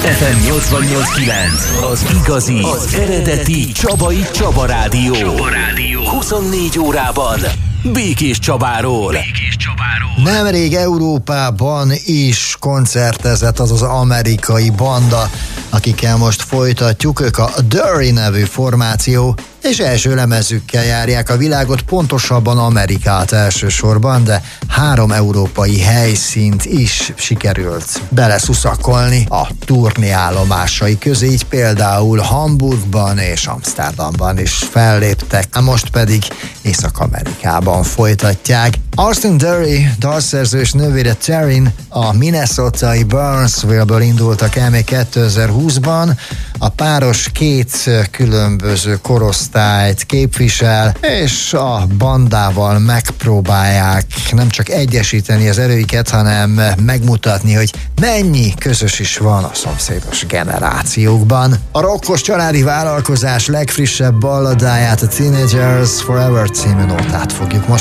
FM 88.9, az igazi, az eredeti Csabai Csaba Rádió. 24 órában Békés Csabáról. Nemrég Európában is koncertezett az amerikai banda, akikkel most folytatjuk. Ők a Dirty nevű formáció, és első lemezükkel járják a világot, pontosabban Amerikát elsősorban, de 3 európai helyszínt is sikerült beleszuszakolni a turnéállomásai közé, így például Hamburgban és Amsterdamban is felléptek, most pedig Észak-Amerikában folytatják. Austin Derry dalszerző és nővére Taryn a minnesotai Burnsville-ből indultak el még 2020-ban. A páros 2 különböző korosztályt képvisel, és a bandával megpróbálják nem csak egyesíteni az erőiket, hanem megmutatni, hogy mennyi közös is van a szomszédos generációkban. A rokkos családi vállalkozás legfrissebb balladáját, a Teenagers Forever című nótát fogjuk most